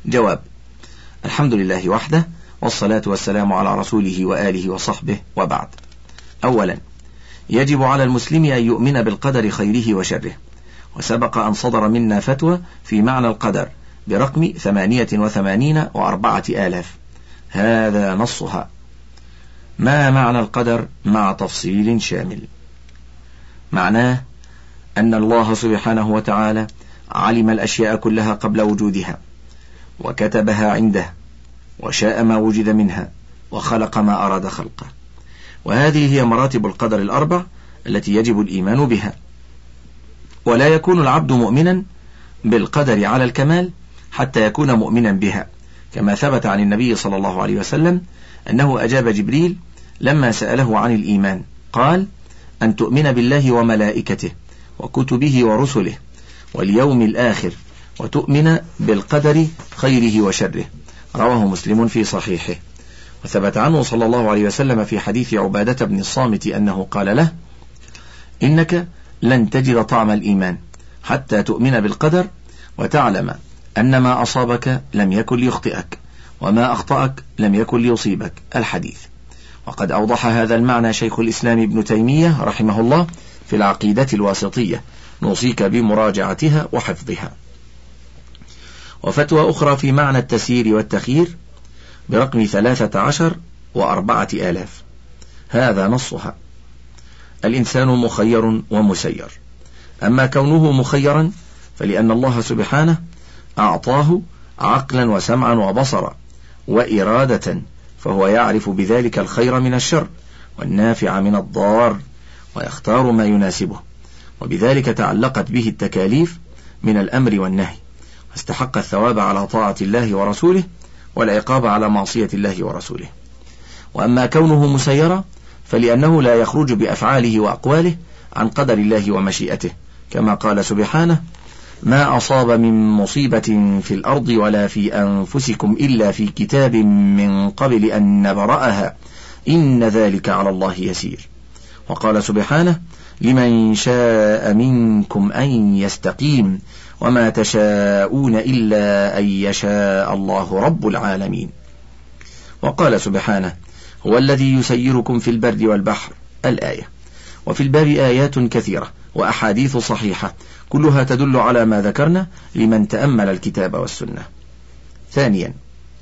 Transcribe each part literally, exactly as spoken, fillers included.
جواب: الحمد لله وحده، والصلاة والسلام على رسوله وآله وصحبه، وبعد. أولا، يجب على المسلم أن يؤمن بالقدر خيره وشره، وسبق أن صدر منا فتوى في معنى القدر برقم ثمانية وثمانين وأربعة آلاف، هذا نصها. ما معنى القدر مع تفصيل شامل؟ معناه أن الله سبحانه وتعالى علم الأشياء كلها قبل وجودها، وكتبها عنده، وشاء ما وجد منها، وخلق ما أراد خلقه. وهذه هي مراتب القدر الأربع التي يجب الإيمان بها. ولا يكون العبد مؤمنا بالقدر على الكمال حتى يكون مؤمنا بها، كما ثبت عن النبي صلى الله عليه وسلم أنه أجاب جبريل لما سأله عن الإيمان، قال: أن تؤمن بالله وملائكته وكتبه ورسله واليوم الآخر، وتؤمن بالقدر خيره وشره. رواه مسلم في صحيحه. وثبت عنه صلى الله عليه وسلم في حديث عبادة بن الصامت أنه قال له: إنك لن تجد طعم الإيمان حتى تؤمن بالقدر وتعلم أن ما أصابك لم يكن ليخطئك، وما أخطأك لم يكن ليصيبك. الحديث. وقد أوضح هذا المعنى شيخ الإسلام ابن تيمية رحمه الله في العقيدة الواسطية، نوصيك بمراجعتها وحفظها. وفتوى أخرى في معنى التسيير والتخيير برقم ثلاثة عشر وأربعة آلاف، هذا نصها. الإنسان مخير ومسير، أما كونه مخيرا فلأن الله سبحانه أعطاه عقلا وسمعا وبصرا وإرادة، فهو يعرف بذلك الخير من الشر والنافع من الضار، ويختار ما يناسبه، وبذلك تعلقت به التكاليف من الأمر والنهي، واستحق الثواب على طاعة الله ورسوله والعقاب على معصية الله ورسوله. وأما كونه مسيرا فلأنه لا يخرج بأفعاله وأقواله عن قدر الله ومشيئته، كما قال سبحانه: ما أصاب من مصيبة في الأرض ولا في أنفسكم إلا في كتاب من قبل أن نبرأها إن ذلك على الله يسير. وقال سبحانه: لمن شاء منكم أن يستقيم وما تشاءون إلا أن يشاء الله رب العالمين. وقال سبحانه: هو الذي يسيركم في البر والبحر، الآية. وفي الباب آيات كثيرة وأحاديث صحيحة كلها تدل على ما ذكرنا لمن تأمل الكتاب والسنة. ثانيا،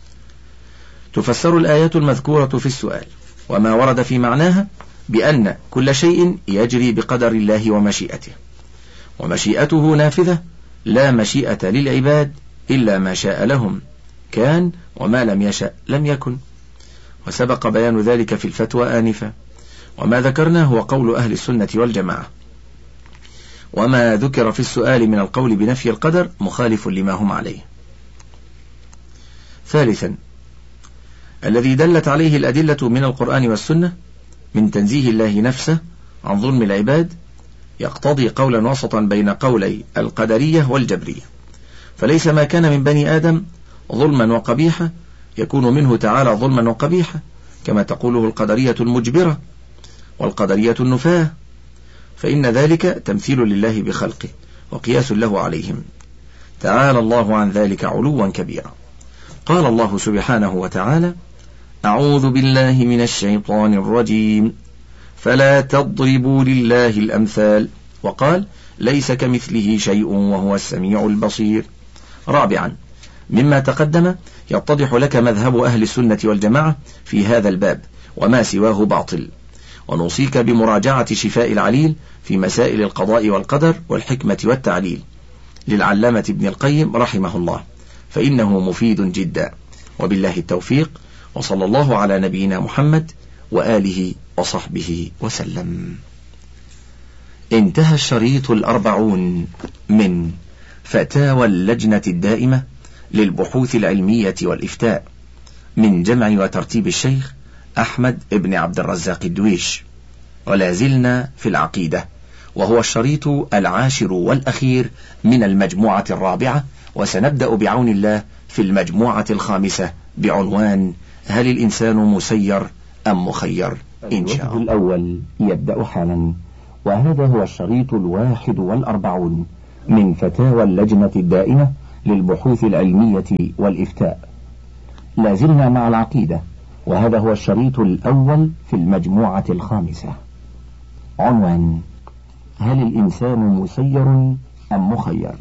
تفسر الآيات المذكورة في السؤال وما ورد في معناها بأن كل شيء يجري بقدر الله ومشيئته، ومشيئته نافذة، لا مشيئة للعباد إلا ما شاء لهم كان، وما لم يشأ لم يكن. وسبق بيان ذلك في الفتوى آنفا. وما ذكرناه هو قول أهل السنة والجماعة. وما ذكر في السؤال من القول بنفي القدر مخالف لما هم عليه. ثالثا، الذي دلت عليه الأدلة من القرآن والسنة من تنزيه الله نفسه عن ظلم العباد يقتضي قولا وسطا بين قولي القدرية والجبرية، فليس ما كان من بني آدم ظلما وقبيحا يكون منه تعالى ظلما وقبيحا، كما تقوله القدرية المجبرة والقدرية النفاة، فإن ذلك تمثيل لله بخلقه وقياس له عليهم، تعالى الله عن ذلك علوا كبيرا. قال الله سبحانه وتعالى: أعوذ بالله من الشيطان الرجيم، فلا تضربوا لله الأمثال، وقال: ليس كمثله شيء وهو السميع البصير. رابعا، مما تقدم يتضح لك مذهب أهل السنة والجماعة في هذا الباب، وما سواه باطل. ونوصيك بمراجعة شفاء العليل في مسائل القضاء والقدر والحكمة والتعليل للعلامة ابن القيم رحمه الله، فإنه مفيد جدا. وبالله التوفيق، وصلى الله على نبينا محمد وآله وصحبه وسلم. انتهى الشريط الأربعون من فتاوى اللجنة الدائمة للبحوث العلمية والإفتاء من جمع وترتيب الشيخ أحمد بن عبد الرزاق الدويش، ولا زلنا في العقيدة، وهو الشريط العاشر والأخير من المجموعة الرابعة، وسنبدأ بعون الله في المجموعة الخامسة بعنوان: هل الإنسان مسير أم مخير؟ إن شاء الله. الأول يبدأ حالا، وهذا هو الشريط الواحد والأربعون من فتاوى اللجنة الدائمة للبحوث العلمية والإفتاء. لازلنا مع العقيدة، وهذا هو الشريط الأول في المجموعة الخامسة. عنوان: هل الإنسان مسير أم مخير؟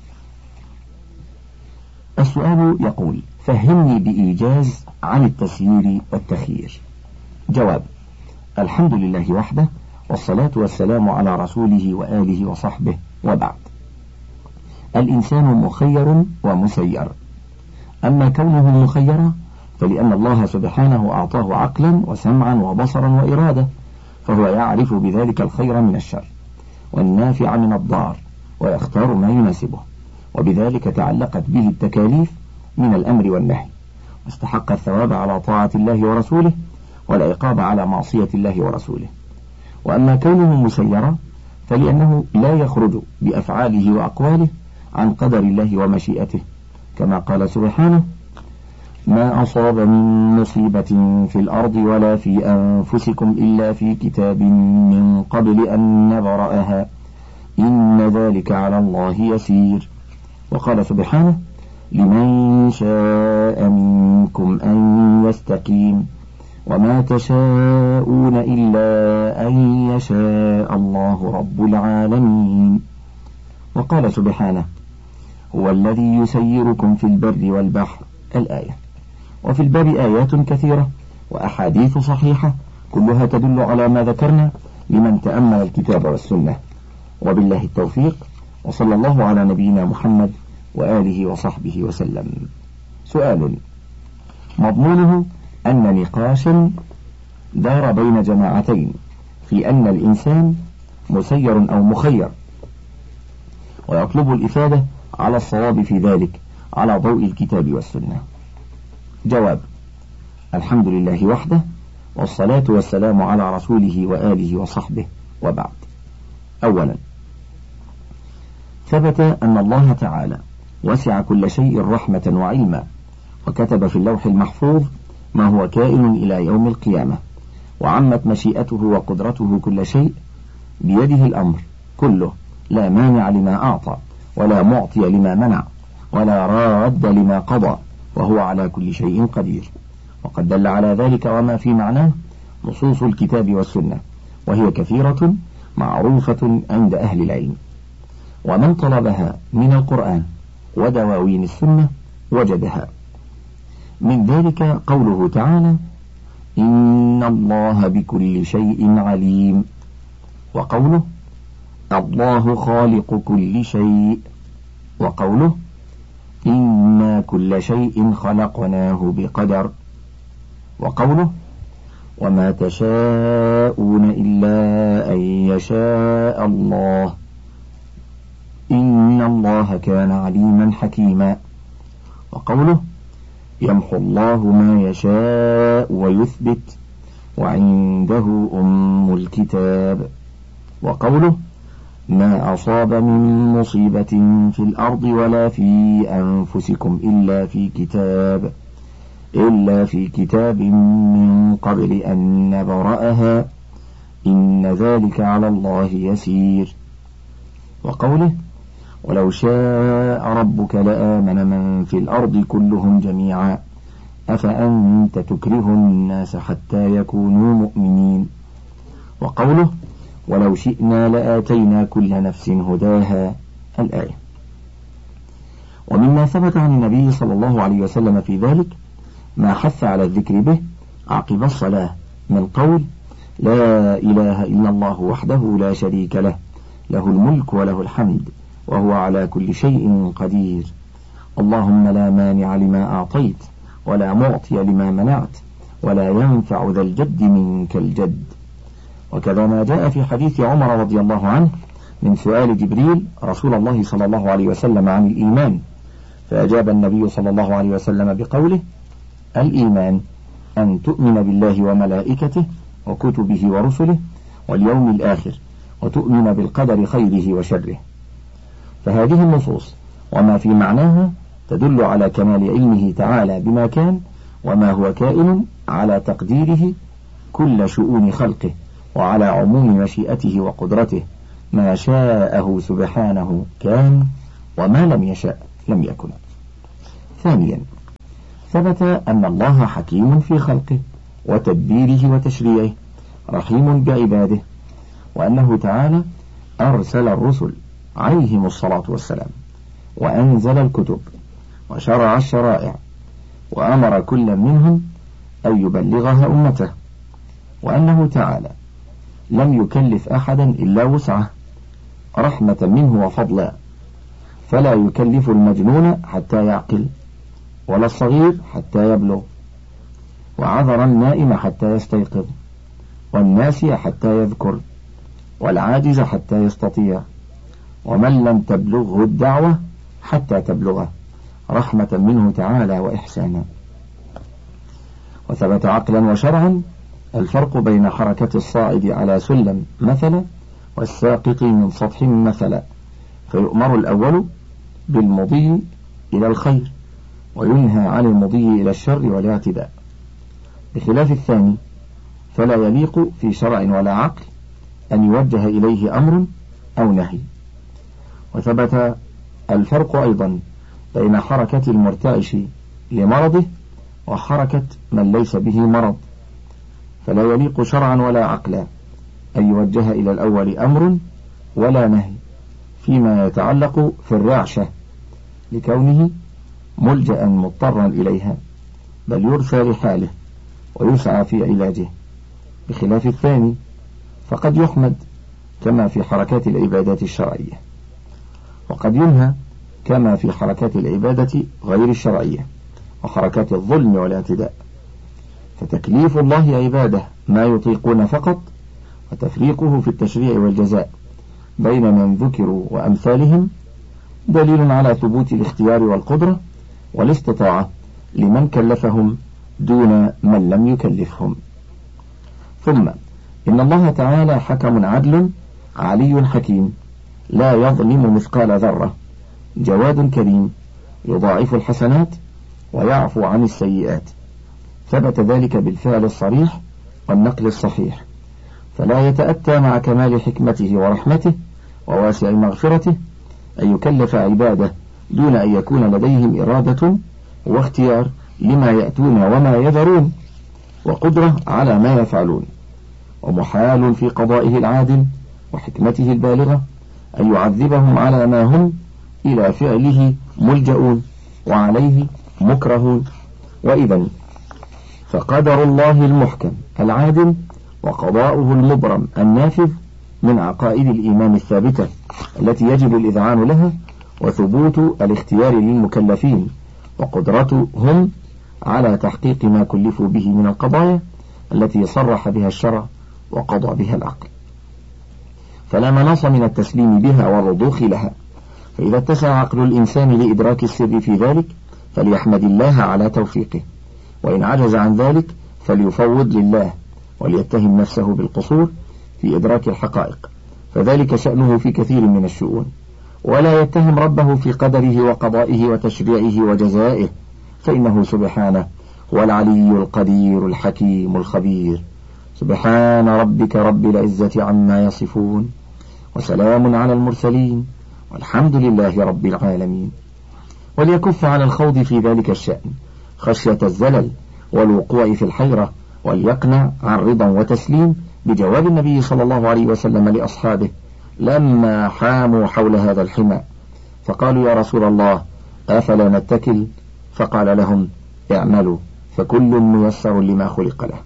السؤال يقول: فهمني بإيجاز عن التسيير والتخيير. جواب: الحمد لله وحده، والصلاة والسلام على رسوله وآله وصحبه، وبعد. الإنسان مخير ومسير. أما كونه مخيرا فلأن الله سبحانه أعطاه عقلا وسمعا وبصرا وإرادة، فهو يعرف بذلك الخير من الشر والنافع من الضار، ويختار ما يناسبه، وبذلك تعلقت به التكاليف من الأمر والنهي، واستحق الثواب على طاعة الله ورسوله والعقاب على معصية الله ورسوله. وأما كونه مسيرا فلأنه لا يخرج بأفعاله وأقواله عن قدر الله ومشيئته، كما قال سبحانه: ما أصاب من مصيبة في الأرض ولا في أنفسكم إلا في كتاب من قبل أن نبرأها إن ذلك على الله يسير. وقال سبحانه: لمن شاء منكم أن يستقيم وما تشاءون إلا أن يشاء الله رب العالمين. وقال سبحانه: هو الذي يسيركم في البر والبحر، الآية. وفي البر آيات كثيرة وأحاديث صحيحة كلها تدل على ما ذكرنا لمن تأمل الكتاب والسنة. وبالله التوفيق، وصلى الله على نبينا محمد وآله وصحبه وسلم. سؤال: مضمونه أن نقاشا دار بين جماعتين في أن الإنسان مسير أو مخير، ويطلب الإفادة على الصواب في ذلك على ضوء الكتاب والسنة. جواب: الحمد لله وحده، والصلاة والسلام على رسوله وآله وصحبه، وبعد. أولا، ثبت أن الله تعالى وسع كل شيء رحمة وعلما، وكتب في اللوح المحفوظ ما هو كائن إلى يوم القيامة، وعمت مشيئته وقدرته كل شيء، بيده الأمر كله، لا مانع لما أعطى ولا معطي لما منع ولا راد لما قضى، وهو على كل شيء قدير. وقد دل على ذلك وما في معناه نصوص الكتاب والسنة، وهي كثيرة معروفة عند أهل العلم، ومن طلبها من القرآن ودواوين السنة وجدها. من ذلك قوله تعالى: إن الله بكل شيء عليم، وقوله: الله خالق كل شيء، وقوله: إنا كل شيء خلقناه بقدر، وقوله: وما تشاءون إلا أن يشاء الله إن الله كان عليما حكيما، وقوله: يمحو الله ما يشاء ويثبت وعنده أم الكتاب، وقوله: ما أصاب من مصيبة في الأرض ولا في أنفسكم إلا في كتاب إلا في كتاب من قبل أن نبرأها إن ذلك على الله يسير، وقوله: ولو شاء ربك لآمن من في الأرض كلهم جميعا أفأنت تكره الناس حتى يكونوا مؤمنين، وقوله: ولو شئنا لآتينا كل نفس هداها، الآية. ومما ثبت عن النبي صلى الله عليه وسلم في ذلك ما حث على الذكر به عقب الصلاة من قول: لا إله إلا الله وحده لا شريك له، له الملك وله الحمد وهو على كل شيء قدير، اللهم لا مانع لما أعطيت ولا معطي لما منعت ولا ينفع ذا الجد منك الجد. وكذا ما جاء في حديث عمر رضي الله عنه من سؤال جبريل رسول الله صلى الله عليه وسلم عن الإيمان، فأجاب النبي صلى الله عليه وسلم بقوله: الإيمان أن تؤمن بالله وملائكته وكتبه ورسله واليوم الآخر وتؤمن بالقدر خيره وشره. فهذه النصوص وما في معناها تدل على كمال علمه تعالى بما كان وما هو كائن، على تقديره كل شؤون خلقه، وعلى عموم مشيئته وقدرته، ما شاءه سبحانه كان وما لم يشأ لم يكن. ثانيا، ثبت أن الله حكيم في خلقه وتدبيره وتشريعه، رحيم بعباده، وأنه تعالى أرسل الرسل عليهم الصلاة والسلام، وأنزل الكتب، وشرع الشرائع، وأمر كل منهم أن يبلغها أمته، وأنه تعالى لم يكلف أحدا إلا وسعه رحمة منه وفضلا، فلا يكلف المجنون حتى يعقل، ولا الصغير حتى يبلغ، وعذر النائم حتى يستيقظ، والناسي حتى يذكر، والعاجز حتى يستطيع، ومن لم تبلغه الدعوة حتى تبلغه، رحمة منه تعالى وإحسانا. وثبت عقلا وشرعا الفرق بين حركة الصاعد على سلم مثلا والساقط من سطح مثلا، فيؤمر الأول بالمضي إلى الخير، وينهى عن المضي إلى الشر والاعتداء، بخلاف الثاني فلا يليق في شرع ولا عقل أن يوجه إليه أمر أو نهي. وثبت الفرق أيضا بين حركة المرتعش لمرضه وحركة من ليس به مرض، فلا يليق شرعا ولا عقلا أن يوجه إلى الأول أمر ولا نهي فيما يتعلق في الرعشة لكونه ملجأ مضطرا إليها، بل يرثى لحاله ويسعى في علاجه، بخلاف الثاني فقد يحمد كما في حركات العبادات الشرعية، وقد ينهى كما في حركات العبادة غير الشرعية وحركات الظلم والاعتداء. فتكليف الله عباده ما يطيقون فقط، وتفريقه في التشريع والجزاء بين من ذكروا وأمثالهم دليل على ثبوت الاختيار والقدرة والاستطاعة لمن كلفهم دون من لم يكلفهم. ثم إن الله تعالى حكم عدل علي حكيم، لا يظلم مثقال ذرة، جواد كريم، يضاعف الحسنات ويعفو عن السيئات، ثبت ذلك بالفعل الصريح والنقل الصحيح، فلا يتأتى مع كمال حكمته ورحمته وواسع مغفرته أن يكلف عباده دون أن يكون لديهم إرادة واختيار لما يأتون وما يذرون وقدرة على ما يفعلون، ومحال في قضائه العادل وحكمته البالغة أن يعذبهم على ما هم إلى فعله ملجؤون وعليه مكرهون. وإذا فقدر الله المحكم العادل وقضاؤه المبرم النافذ من عقائد الإيمان الثابتة التي يجب الإذعان لها، وثبوت الاختيار للمكلفين، وقدرتهم على تحقيق ما كلفوا به من القضايا التي صرح بها الشرع وقضى بها العقل، فلا مناص من التسليم بها والرضوخ لها. فإذا اتسع عقل الإنسان لإدراك السر في ذلك فليحمد الله على توفيقه، وإن عجز عن ذلك فليفوض لله وليتهم نفسه بالقصور في إدراك الحقائق، فذلك شأنه في كثير من الشؤون، ولا يتهم ربه في قدره وقضائه وتشريعه وجزائه، فإنه سبحانه هو العلي القدير الحكيم الخبير. سبحان ربك رب العزة عما يصفون، وسلام على المرسلين، والحمد لله رب العالمين. وليكف على الخوض في ذلك الشأن خشية الزلل والوقوع في الحيرة، وليقنع عن رضا وتسليم بجواب النبي صلى الله عليه وسلم لأصحابه لما حاموا حول هذا الحمى فقالوا: يا رسول الله أفلا نتكل؟ فقال لهم: اعملوا فكل ميسر لما خلق له.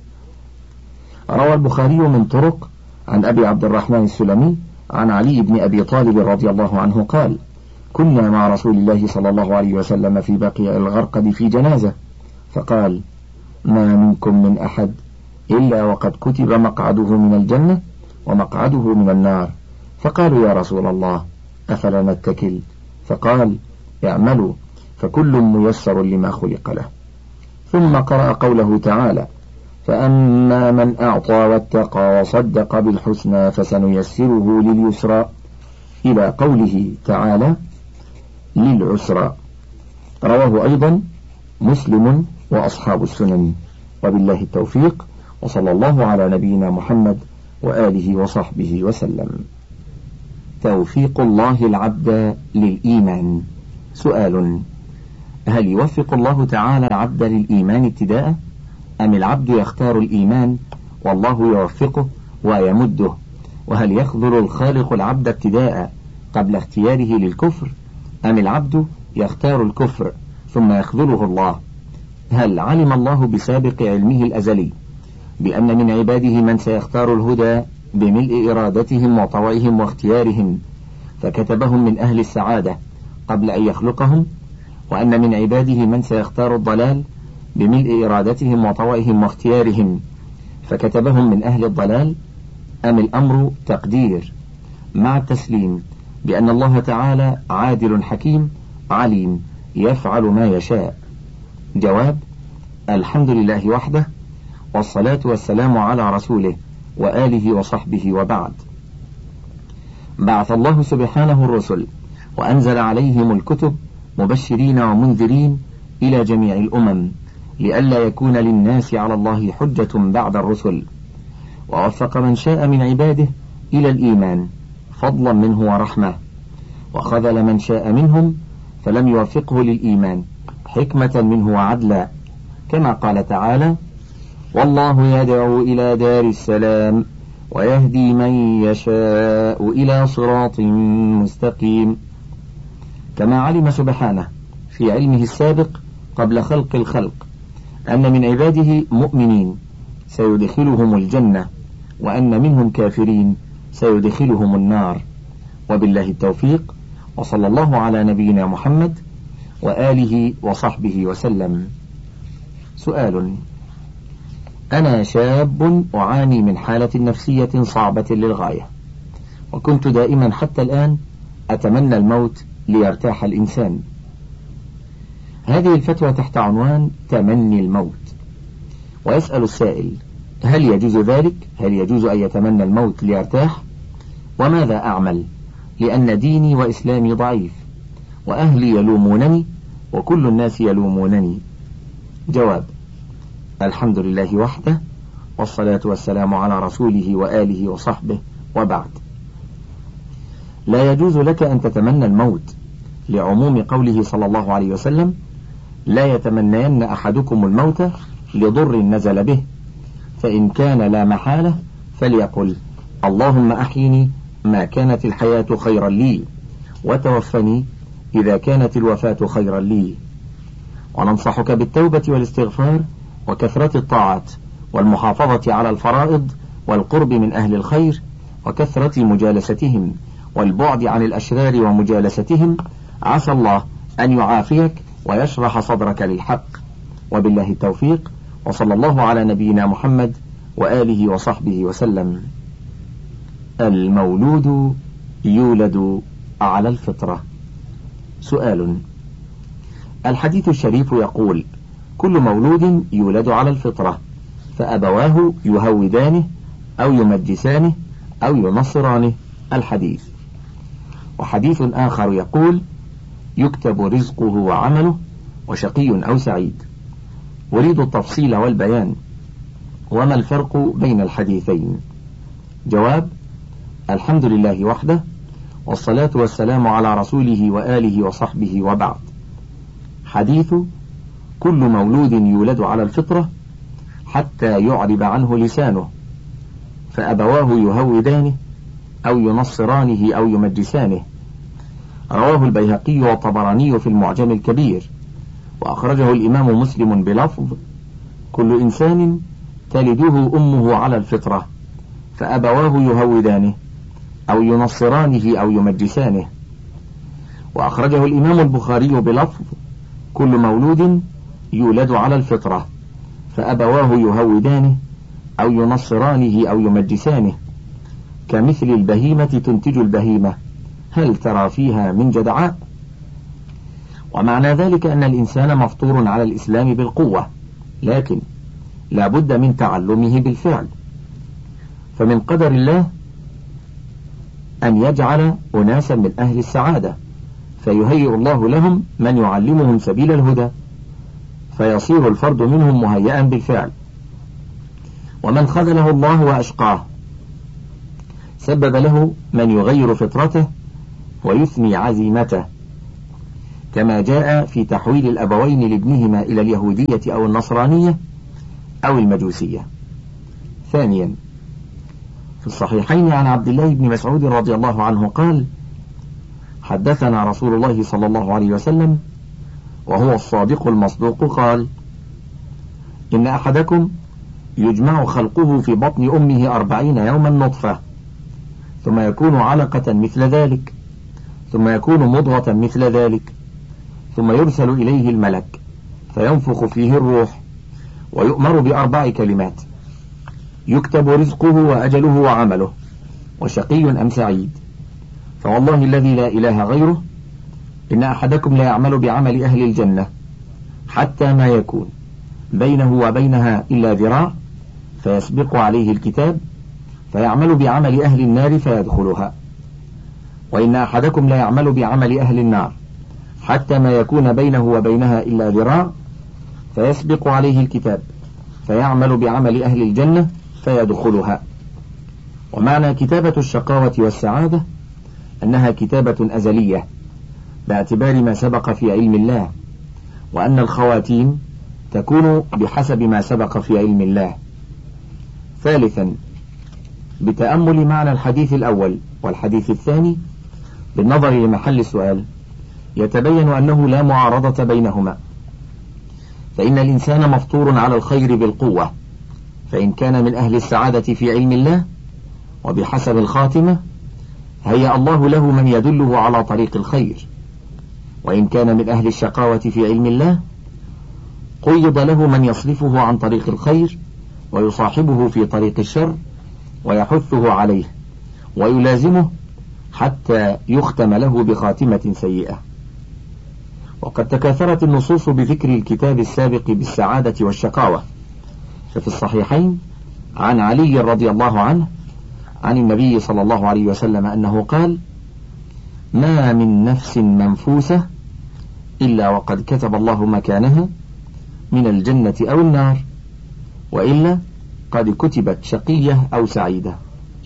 روى البخاري من طرق عن أبي عبد الرحمن السلمي عن علي بن أبي طالب رضي الله عنه قال: كنا مع رسول الله صلى الله عليه وسلم في بقيع الغرقد في جنازة، فقال: ما منكم من أحد إلا وقد كتب مقعده من الجنة ومقعده من النار. فقالوا: يا رسول الله أفلا نتكل؟ فقال: اعملوا فكل ميسر لما خلق له. ثم قرأ قوله تعالى: فأما من أعطى واتقى وصدق بالحسنى فسنيسره لليسرى، إلى قوله تعالى للعسرى. رواه أيضا مسلم وأصحاب السنن. وبالله التوفيق، وصلى الله على نبينا محمد وآله وصحبه وسلم. توفيق الله العبد للإيمان. سؤال: هل يوفق الله تعالى العبد للإيمان ابتداء، أم العبد يختار الإيمان والله يوفقه ويمده؟ وهل يخذل الخالق العبد ابتداء قبل اختياره للكفر، أم العبد يختار الكفر ثم يخذله الله؟ هل علم الله بسابق علمه الأزلي بأن من عباده من سيختار الهدى بملء إرادتهم وطوعهم واختيارهم فكتبهم من أهل السعادة قبل أن يخلقهم، وأن من عباده من سيختار الضلال بملء إرادتهم وطوعهم واختيارهم فكتبهم من أهل الضلال، أم الأمر تقدير مع التسليم بأن الله تعالى عادل حكيم عليم يفعل ما يشاء؟ جواب: الحمد لله وحده، والصلاة والسلام على رسوله وآله وصحبه، وبعد. بعث الله سبحانه الرسل وأنزل عليهم الكتب مبشرين ومنذرين إلى جميع الأمم لئلا يكون للناس على الله حجة بعد الرسل، ووفق من شاء من عباده إلى الإيمان فضلا منه ورحمة، وخذل من شاء منهم فلم يوفقه للإيمان حكمة منه وعدلا، كما قال تعالى: والله يدعو إلى دار السلام ويهدي من يشاء إلى صراط مستقيم. كما علم سبحانه في علمه السابق قبل خلق الخلق أن من عباده مؤمنين سيدخلهم الجنة، وأن منهم كافرين سيدخلهم النار. وبالله التوفيق، وصلى الله على نبينا محمد وآله وصحبه وسلم. سؤال: أنا شاب أعاني من حالة نفسية صعبة للغاية، وكنت دائما حتى الآن أتمنى الموت ليرتاح الإنسان. هذه الفتوى تحت عنوان تمني الموت، ويسأل السائل: هل يجوز ذلك؟ هل يجوز أن يتمنى الموت ليرتاح؟ وماذا أعمل؟ لأن ديني وإسلامي ضعيف، وأهلي يلومونني، وكل الناس يلومونني. جواب: الحمد لله وحده، والصلاة والسلام على رسوله وآله وصحبه، وبعد. لا يجوز لك أن تتمنى الموت لعموم قوله صلى الله عليه وسلم: لا يتمنين أحدكم الموت لضر نزل به، فإن كان لا محالة فليقل: اللهم أحيني ما كانت الحياة خيرا لي، وتوفني إذا كانت الوفاة خيرا لي. وننصحك بالتوبة والاستغفار وكثرة الطاعات والمحافظة على الفرائض والقرب من أهل الخير وكثرة مجالستهم والبعد عن الأشرار ومجالستهم، عسى الله أن يعافيك ويشرح صدرك للحق. وبالله التوفيق، وصلى الله على نبينا محمد وآله وصحبه وسلم. المولود يولد على الفطرة. سؤال: الحديث الشريف يقول: كل مولود يولد على الفطرة، فأبواه يهودانه أو يمجسانه أو ينصرانه. الحديث. وحديث آخر يقول: يكتب رزقه وعمله وشقي أو سعيد. أريد التفصيل والبيان، وما الفرق بين الحديثين؟ جواب: الحمد لله وحده، والصلاة والسلام على رسوله وآله وصحبه، وبعد. حديث كل مولود يولد على الفطرة حتى يعرب عنه لسانه، فأبواه يهودانه أو ينصرانه أو يمجسانه، رواه البيهقي والطبراني في المعجم الكبير، وأخرجه الإمام مسلم بلفظ: كل إنسان تلده أمه على الفطرة، فأبواه يهودانه أو ينصرانه أو يمجسانه. وأخرجه الإمام البخاري بلفظ: كل مولود يولد على الفطرة، فأبواه يهودانه أو ينصرانه أو يمجسانه، كمثل البهيمة تنتج البهيمة، هل ترى فيها من جدعاء؟ ومعنى ذلك أن الإنسان مفطور على الإسلام بالقوة، لكن لا بد من تعلمه بالفعل، فمن قدر الله أن يجعل أناسا من أهل السعادة، فيهيئ الله لهم من يعلمهم سبيل الهدى، فيصير الفرد منهم مهيئا بالفعل. ومن خذله الله وأشقاه سبب له من يغير فطرته ويثني عزيمته، كما جاء في تحويل الأبوين لابنهما إلى اليهودية أو النصرانية أو المجوسية. ثانيا، في الصحيحين عن عبد الله بن مسعود رضي الله عنه قال: حدثنا رسول الله صلى الله عليه وسلم وهو الصادق المصدوق قال: إن أحدكم يجمع خلقه في بطن أمه أربعين يوما نطفة، ثم يكون علقة مثل ذلك، ثم يكون مضغة مثل ذلك، ثم يرسل إليه الملك فينفخ فيه الروح، ويؤمر بأربع كلمات: يكتب رزقه وأجله وعمله، وشقي أم سعيد. فوالله الذي لا إله غيره إن أحدكم لا يعمل بعمل أهل الجنة حتى ما يكون بينه وبينها إلا ذراع، فيسبق عليه الكتاب فيعمل بعمل أهل النار فيدخلها. وإن أحدكم لا يعمل بعمل أهل النار حتى ما يكون بينه وبينها إلا ذراع، فيسبق عليه الكتاب فيعمل بعمل أهل الجنة فيدخلها. ومعنى كتابة الشقاوة والسعادة أنها كتابة أزلية باعتبار ما سبق في علم الله، وأن الخواتيم تكون بحسب ما سبق في علم الله. ثالثا، بتأمل معنى الحديث الأول والحديث الثاني بالنظر لمحل السؤال يتبين أنه لا معارضة بينهما، فإن الإنسان مفطور على الخير بالقوة، فإن كان من أهل السعادة في علم الله وبحسب الخاتمة هيأ الله له من يدله على طريق الخير، وإن كان من أهل الشقاوة في علم الله قيض له من يصرفه عن طريق الخير ويصاحبه في طريق الشر ويحثه عليه ويلازمه حتى يختم له بخاتمة سيئة. وقد تكاثرت النصوص بذكر الكتاب السابق بالسعادة والشقاوة، ففي الصحيحين عن علي رضي الله عنه عن النبي صلى الله عليه وسلم أنه قال: ما من نفس منفوسة إلا وقد كتب الله مكانها من الجنة أو النار، وإلا قد كتبت شقية أو سعيدة.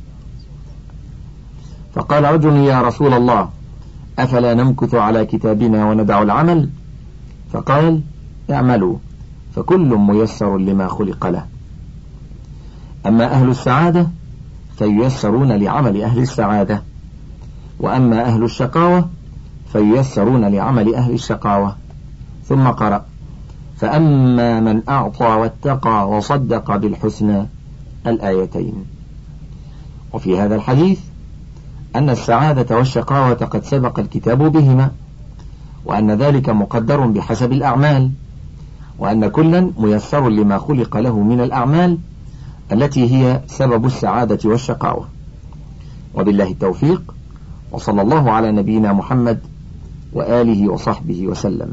فقال رجل: يا رسول الله، أفلا نمكث على كتابنا وندع العمل؟ فقال: اعملوا فكل ميسر لما خلق له. أما أهل السعادة فييسرون لعمل أهل السعادة، وأما أهل الشقاوة فييسرون لعمل أهل الشقاوة. ثم قرأ: فأما من أعطى واتقى وصدق بالحسنى، الآيتين. وفي هذا الحديث أن السعادة والشقاوة قد سبق الكتاب بهما، وأن ذلك مقدر بحسب الأعمال، وأن كلا ميسر لما خلق له من الأعمال التي هي سبب السعادة والشقاوة. وبالله التوفيق، وصلى الله على نبينا محمد وآله وصحبه وسلم.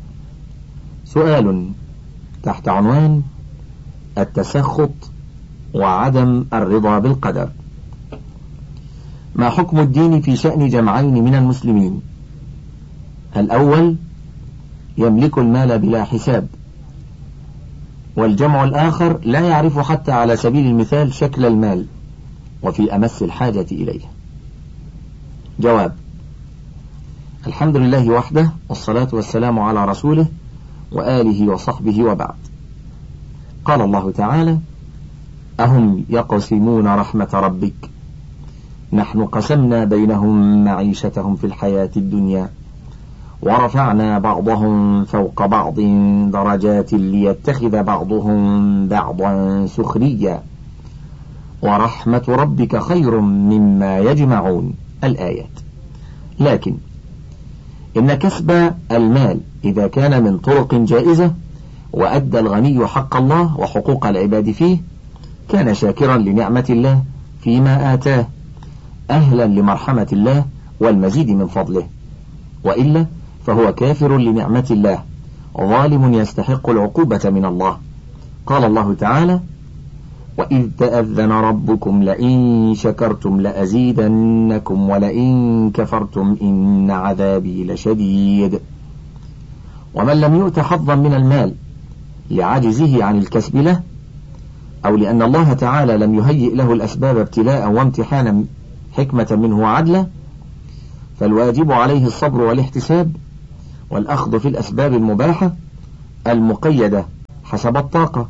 سؤال تحت عنوان: التسخط وعدم الرضا بالقدر. ما حكم الدين في شأن جمعين من المسلمين؟ الأول يملك المال بلا حساب، والجمع الآخر لا يعرف حتى على سبيل المثال شكل المال وفي أمس الحاجة إليه. جواب: الحمد لله وحده، والصلاة والسلام على رسوله وآله وصحبه، وبعد. قال الله تعالى: أهم يقسمون رحمة ربك نحن قسمنا بينهم معيشتهم في الحياة الدنيا ورفعنا بعضهم فوق بعض درجات ليتخذ بعضهم بعضا سخريا ورحمة ربك خير مما يجمعون، الآيات. لكن إن كسب المال إذا كان من طرق جائزة وأدى الغني حق الله وحقوق العباد فيه كان شاكرا لنعمة الله فيما آتاه، أهلا لمرحمة الله والمزيد من فضله، وإلا فهو كافر لنعمة الله ظالم يستحق العقوبة من الله. قال الله تعالى: وإذ تأذن ربكم لئن شكرتم لأزيدنكم ولئن كفرتم إن عذابي لشديد. ومن لم يؤت حظا من المال لعجزه عن الكسب له، أو لأن الله تعالى لم يهيئ له الأسباب ابتلاء وامتحانا حكمة منه وعدلا، فالواجب عليه الصبر والاحتساب والأخذ في الأسباب المباحة المقيدة حسب الطاقة،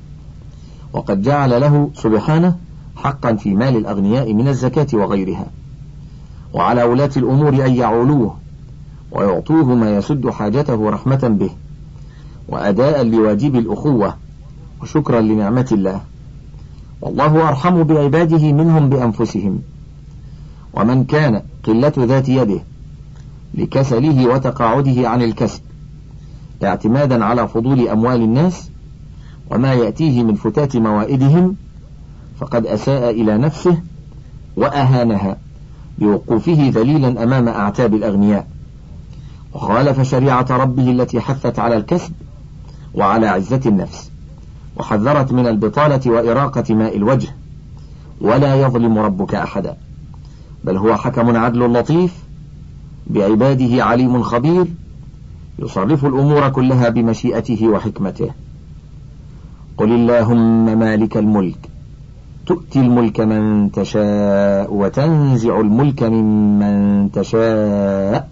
وقد جعل له سبحانه حقا في مال الأغنياء من الزكاة وغيرها، وعلى ولاة الأمور أن يعولوه ويعطوه ما يسد حاجته رحمة به وأداء لواجب الأخوة وشكرا لنعمة الله، والله أرحم بعباده منهم بأنفسهم. ومن كان قلة ذات يده لكسله وتقاعده عن الكسب اعتمادا على فضول أموال الناس وما يأتيه من فتات موائدهم فقد أساء إلى نفسه وأهانها بوقوفه ذليلا أمام أعتاب الأغنياء، وخالف شريعة ربه التي حثت على الكسب وعلى عزة النفس، وحذرت من البطالة وإراقة ماء الوجه. ولا يظلم ربك أحدا، بل هو حكم عدل لطيف بعباده عليم خبير، يصرف الأمور كلها بمشيئته وحكمته. قل اللهم مالك الملك تؤتي الملك من تشاء وتنزع الملك ممن تشاء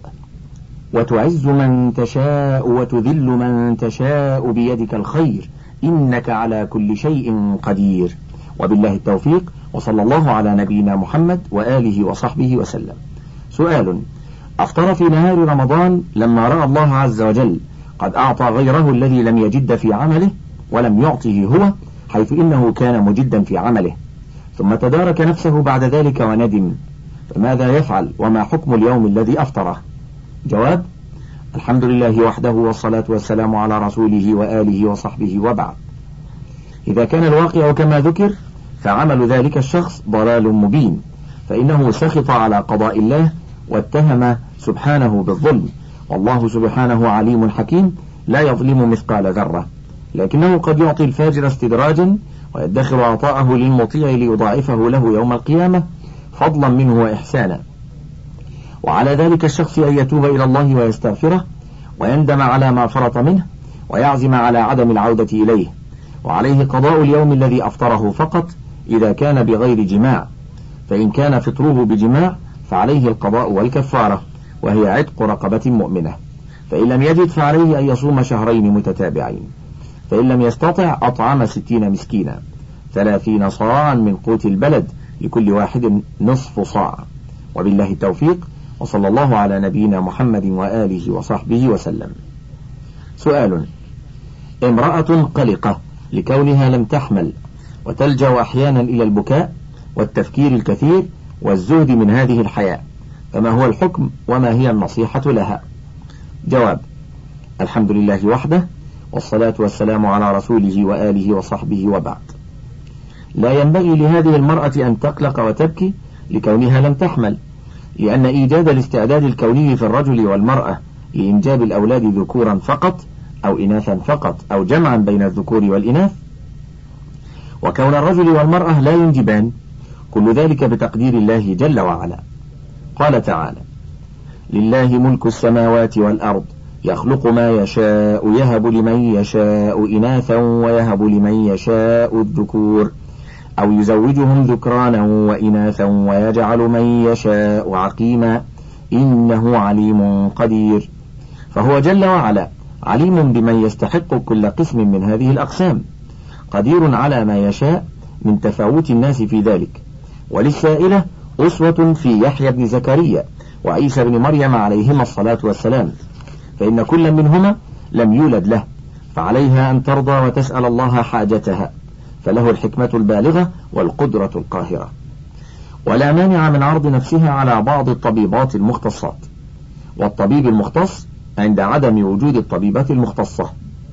وتعز من تشاء وتذل من تشاء بيدك الخير إنك على كل شيء قدير. وبالله التوفيق، وصلى الله على نبينا محمد وآله وصحبه وسلم. سؤال: أفطر في نهار رمضان لما رأى الله عز وجل قد أعطى غيره الذي لم يجد في عمله ولم يعطه هو، حيث إنه كان مجدا في عمله، ثم تدارك نفسه بعد ذلك وندم، فماذا يفعل وما حكم اليوم الذي أفطره؟ جواب: الحمد لله وحده والصلاة والسلام على رسوله وآله وصحبه وبعد. إذا كان الواقع كما ذكر فعمل ذلك الشخص ضلال مبين، فإنه سخط على قضاء الله واتهم سبحانه بالظلم، والله سبحانه عليم حكيم لا يظلم مثقال ذرة، لكنه قد يعطي الفاجر استدراجا ويدخر عطاءه للمطيع ليضاعفه له يوم القيامة فضلا منه وإحسانا. وعلى ذلك الشخص أن يتوب إلى الله ويستغفره ويندم على ما فرط منه ويعزم على عدم العودة إليه، وعليه قضاء اليوم الذي أفطره فقط إذا كان بغير جماع، فإن كان فطره بجماع فعليه القضاء والكفارة وهي عتق رقبة مؤمنة، فإن لم يجد فعليه أن يصوم شهرين متتابعين، فإن لم يستطع أطعم ستين مسكينا ثلاثين صاعا من قوت البلد لكل واحد نصف صاع. وبالله التوفيق، وصلى الله على نبينا محمد وآله وصحبه وسلم. سؤال: امرأة قلقة لكونها لم تحمل وتلجأ أحيانا إلى البكاء والتفكير الكثير والزهد من هذه الحياة، فما هو الحكم وما هي النصيحة لها؟ جواب: الحمد لله وحده والصلاة والسلام على رسوله وآله وصحبه وبعد. لا ينبغي لهذه المرأة أن تقلق وتبكي لكونها لم تحمل، لأن إيجاد الاستعداد الكوني في الرجل والمرأة لإنجاب الأولاد ذكورا فقط أو إناثا فقط أو جمعا بين الذكور والإناث، وكون الرجل والمرأة لا ينجبان، كل ذلك بتقدير الله جل وعلا. قال تعالى: لله ملك السماوات والأرض يخلق ما يشاء يهب لمن يشاء إناثا ويهب لمن يشاء الذكور أو يزوجهم ذكرانا وإناثا ويجعل من يشاء عقيما إنه عليم قدير. فهو جل وعلا عليم بمن يستحق كل قسم من هذه الأقسام، قدير على ما يشاء من تفاوت الناس في ذلك. وللسائلة أسوة في يحيى بن زكريا وعيسى بن مريم عليهما الصلاة والسلام، فإن كل منهما لم يولد له، فعليها أن ترضى وتسأل الله حاجتها، فله الحكمة البالغة والقدرة القاهرة. ولا مانع من عرض نفسها على بعض الطبيبات المختصات، والطبيب المختص عند عدم وجود الطبيبات المختصة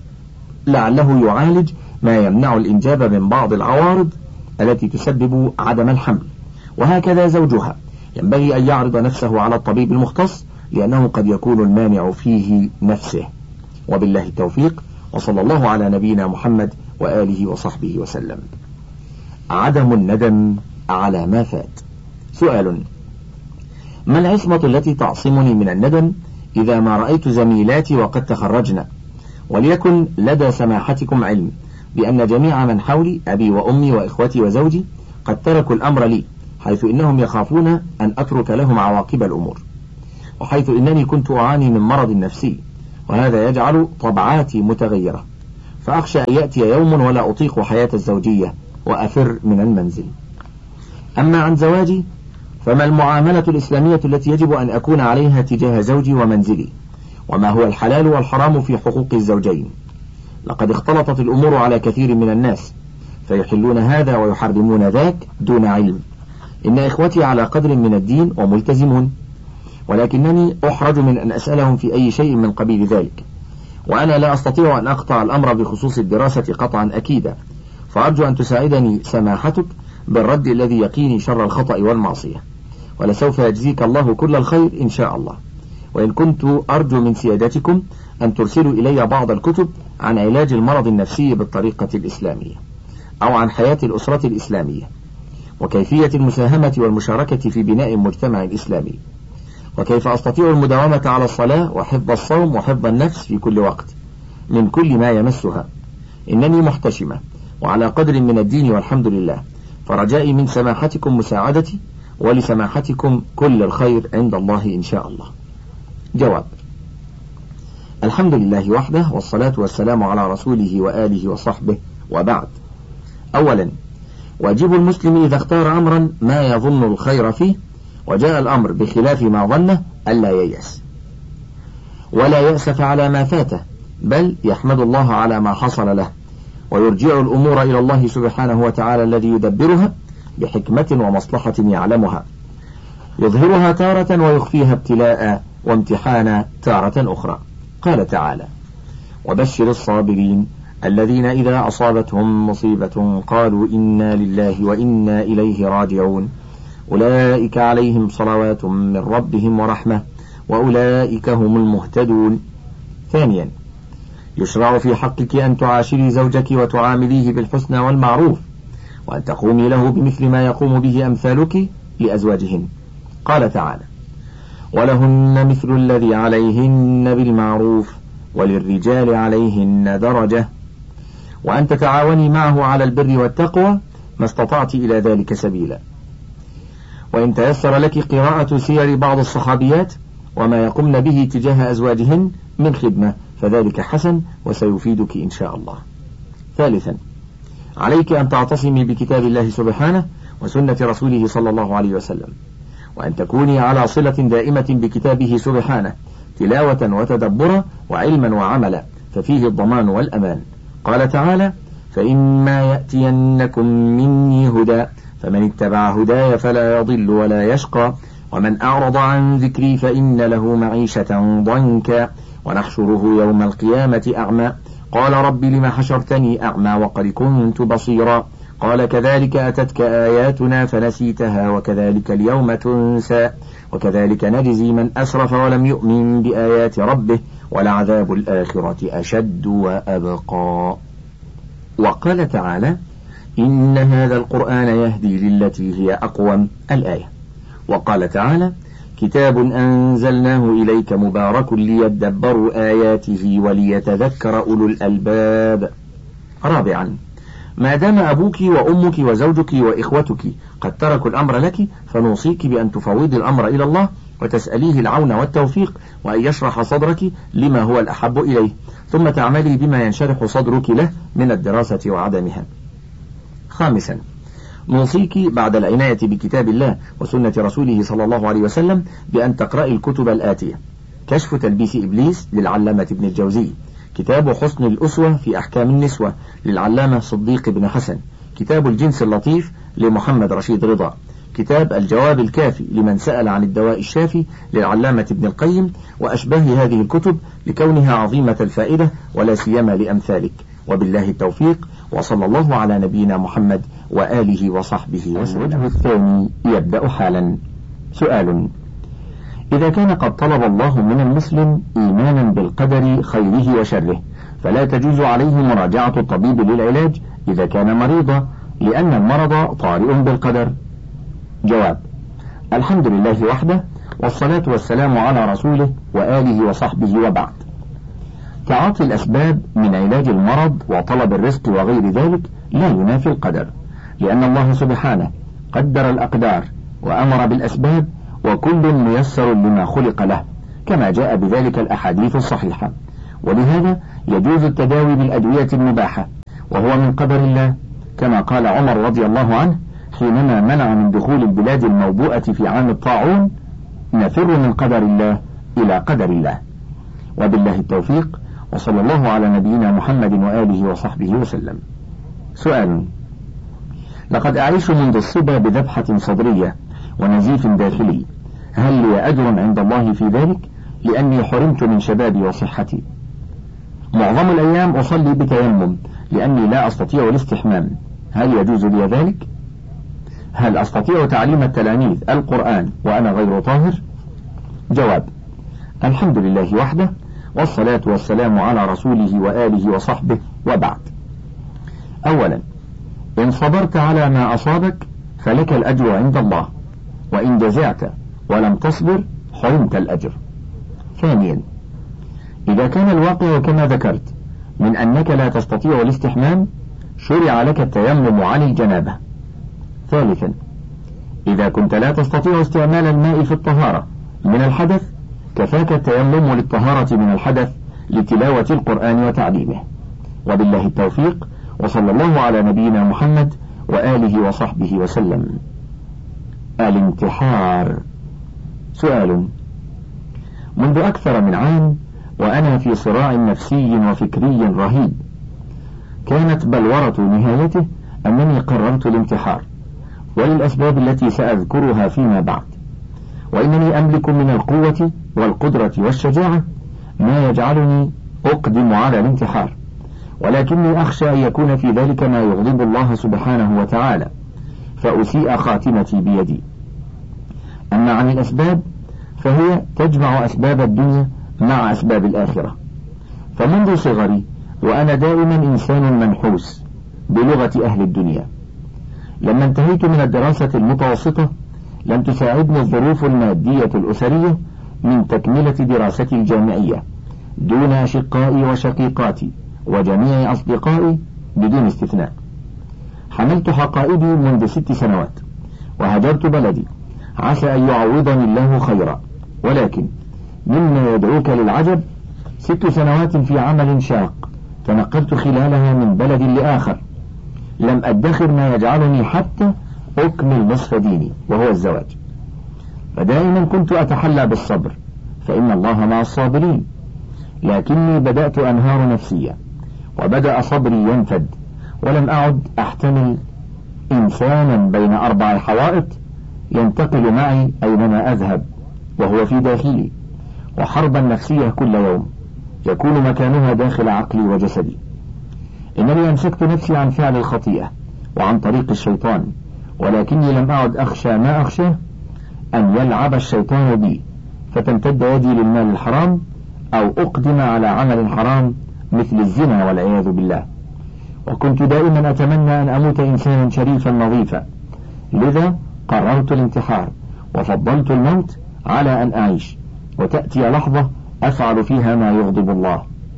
لعله يعالج ما يمنع الإنجاب من بعض العوارض التي تسبب عدم الحمل. وهكذا زوجها ينبغي أن يعرض نفسه على الطبيب المختص، لأنه قد يكون المانع فيه نفسه. وبالله التوفيق، وصلى الله على نبينا محمد وآله وصحبه وسلم. عدم الندم على ما فات. سؤال: ما العصمة التي تعصمني من الندم إذا ما رأيت زميلاتي وقد تخرجن، وليكن لدى سماحتكم علم بأن جميع من حولي أبي وأمي وإخوتي وزوجي قد تركوا الأمر لي، حيث إنهم يخافون أن أترك لهم عواقب الأمور، وحيث إنني كنت أعاني من مرض نفسي وهذا يجعل طبعاتي متغيرة، فأخشى أن يأتي يوم ولا أطيق حياة الزوجية وأفر من المنزل. أما عن زواجي فما المعاملة الإسلامية التي يجب أن أكون عليها تجاه زوجي ومنزلي، وما هو الحلال والحرام في حقوق الزوجين؟ لقد اختلطت الأمور على كثير من الناس فيحلون هذا ويحرمون ذاك دون علم. إن إخوتي على قدر من الدين وملتزمون، ولكنني أحرج من أن أسألهم في أي شيء من قبيل ذلك، وأنا لا أستطيع أن أقطع الأمر بخصوص الدراسة قطعا أكيدا، فأرجو أن تساعدني سماحتك بالرد الذي يقيني شر الخطأ والمعصية، ولسوف يجزيك الله كل الخير إن شاء الله. وإن كنت أرجو من سيادتكم أن ترسلوا إلي بعض الكتب عن علاج المرض النفسي بالطريقة الإسلامية، أو عن حياة الأسرة الإسلامية، وكيفية المساهمة والمشاركة في بناء المجتمع الإسلامي، وكيف أستطيع المداومة على الصلاة وحفظ الصوم وحفظ النفس في كل وقت من كل ما يمسها. إنني محتشمة وعلى قدر من الدين والحمد لله، فرجائي من سماحتكم مساعدتي، ولسماحتكم كل الخير عند الله إن شاء الله. جواب: الحمد لله وحده، والصلاة والسلام على رسوله وآله وصحبه، وبعد. أولا، واجب المسلم إذا اختار أمرا ما يظن الخير فيه وجاء الأمر بخلاف ما ظنه ألا ييأس، ولا يأسف على ما فاته، بل يحمد الله على ما حصل له، ويرجع الأمور إلى الله سبحانه وتعالى الذي يدبرها بحكمة ومصلحة يعلمها، يظهرها تارة ويخفيها ابتلاء وامتحانا تارة أخرى. قال تعالى: وبشر الصابرين الذين إذا أصابتهم مصيبة قالوا إنا لله وإنا إليه راجعون أولئك عليهم صلوات من ربهم ورحمة وأولئك هم المهتدون. ثانيا، يشرع في حقك أن تعاشري زوجك وتعامليه بالحسنى والمعروف، وأن تقومي له بمثل ما يقوم به أمثالك لأزواجهن. قال تعالى: ولهن مثل الذي عليهن بالمعروف وللرجال عليهن درجة، وأن تتعاوني معه على البر والتقوى ما استطعت إلى ذلك سبيلا. وإن تيسر لك قراءة سير بعض الصحابيات وما يقمن به تجاه أزواجهن من خدمة فذلك حسن وسيفيدك إن شاء الله. ثالثا، عليك أن تعتصمي بكتاب الله سبحانه وسنة رسوله صلى الله عليه وسلم، وأن تكوني على صلة دائمة بكتابه سبحانه تلاوة وتدبرا وعلما وعملا، ففيه الضمان والأمان. قال تعالى: فإما يأتينكم مني هدى فمن اتبع هداي فلا يضل ولا يشقى ومن أعرض عن ذكري فإن له معيشة ضنكا ونحشره يوم القيامة أعمى قال رب لم حشرتني أعمى وقد كنت بصيرا قال كذلك أتتك آياتنا فنسيتها وكذلك اليوم تنسى وكذلك نجزي من أسرف ولم يؤمن بآيات ربه ولعذاب الآخرة أشد وأبقى. وقال تعالى: إن هذا القرآن يهدي للتي هي أقوم، الآية. وقال تعالى: كتاب أنزلناه إليك مبارك ليدبروا آياته وليتذكر أولو الألباب. رابعا، ما دام أبوك وأمك وزوجك وإخوتك قد تركوا الأمر لك فنوصيك بأن تفوضي الأمر إلى الله وتسأليه العون والتوفيق وأن يشرح صدرك لما هو الأحب إليه، ثم تعملي بما ينشرح صدرك له من الدراسة وعدمها. خامسا، نوصيك بعد العناية بكتاب الله وسنة رسوله صلى الله عليه وسلم بأن تقرأي الكتب الآتية: كشف تلبيس إبليس للعلامة ابن الجوزي، كتاب حسن الأسوة في أحكام النسوة للعلامة صديق بن حسن، كتاب الجنس اللطيف لمحمد رشيد رضا، كتاب الجواب الكافي لمن سأل عن الدواء الشافي للعلامة ابن القيم، وأشباه هذه الكتب لكونها عظيمة الفائدة ولا سيما لأمثالك. وبالله التوفيق، وصلى الله على نبينا محمد وآله وصحبه وسلم. الوجه الثاني يبدأ حالا. سؤال: إذا كان قد طلب الله من المسلم إيمانا بالقدر خيره وشره فلا تجوز عليه مراجعة الطبيب للعلاج إذا كان مريضا لأن المرض طارئ بالقدر؟ جواب: الحمد لله وحده، والصلاة والسلام على رسوله وآله وصحبه، وبعد. تعاطي الأسباب من علاج المرض وطلب الرزق وغير ذلك لا ينافي القدر، لأن الله سبحانه قدر الأقدار وأمر بالأسباب، وكل ميسر لما خلق له، كما جاء بذلك الأحاديث الصحيحة. ولهذا يجوز التداوي بالأدوية المباحة، وهو من قدر الله، كما قال عمر رضي الله عنه حينما منع من دخول البلاد الموبوءة في عام الطاعون: نفر من قدر الله إلى قدر الله. وبالله التوفيق، وصلى الله على نبينا محمد وآله وصحبه وسلم. سؤال: لقد أعيش منذ الصبا بذبحة صدرية ونزيف داخلي، هل لي أجر عند الله في ذلك؟ لأني حرمت من شبابي وصحتي. معظم الأيام أصلي بتيمم لأني لا أستطيع الاستحمام، هل يجوز لي ذلك؟ هل أستطيع تعليم التلاميذ القرآن وأنا غير طاهر؟ جواب: الحمد لله وحده، والصلاة والسلام على رسوله وآله وصحبه، وبعد. أولا، إن صبرت على ما أصابك فلك الأجر عند الله، وإن جزعت ولم تصبر حرمت الأجر. ثانيا، إذا كان الواقع كما ذكرت من أنك لا تستطيع الاستحمام، شرع لك التيمم عن الجنابة. ثالثا، إذا كنت لا تستطيع استعمال الماء في الطهارة من الحدث، كفاك التيمم للطهارة من الحدث لتلاوة القرآن وتعليمه. وبالله التوفيق، وصلى الله على نبينا محمد وآله وصحبه وسلم. الانتحار. سؤال: منذ أكثر من عام وأنا في صراع نفسي وفكري رهيب، كانت بلورة نهايته أنني قررت الانتحار، وللأسباب التي سأذكرها فيما بعد، وإنني أملك من القوة والقدرة والشجاعة ما يجعلني أقدم على الانتحار، ولكني أخشى أن يكون في ذلك ما يغضب الله سبحانه وتعالى فأسيء خاتمتي بيدي. أما عن الأسباب فهي تجمع أسباب الدنيا مع أسباب الآخرة. فمنذ صغري وأنا دائما إنسان منحوس بلغة أهل الدنيا. لما انتهيت من الدراسة المتوسطة لم تساعدني الظروف المادية الأسرية من تكملة دراستي الجامعية دون أشقائي وشقيقاتي وجميع أصدقائي بدون استثناء. حملت حقائبي منذ ست سنوات وهجرت بلدي، عسى أن يعوضني الله خيرا، ولكن مما يدعوك للعجب ست سنوات في عمل شاق تنقلت خلالها من بلد لآخر، لم أدخر ما يجعلني حتى أكمل نصف ديني وهو الزواج. فدائما كنت أتحلى بالصبر، فإن الله مع الصابرين، لكني بدأت أنهار نفسيا وبدأ صبري ينفد، ولم أعد أحتمل إنسانا بين أربع حوائط ينتقل معي أينما أذهب وهو في داخلي، وحربا نفسية كل يوم يكون مكانها داخل عقلي وجسدي. إنني أمسكت نفسي عن فعل الخطيئة وعن طريق الشيطان، ولكني لم أعد أخشى ما أخشى أن يلعب الشيطان بي فتمتد يدي للمال الحرام أو أقدم على عمل حرام مثل الزنا والعياذ بالله. وكنت دائما أتمنى أن أموت إنسانا شريفا نظيفا، لذا قررت الانتحار وفضلت الموت على أن أعيش وتأتي لحظة أفعل فيها ما يغضب الله.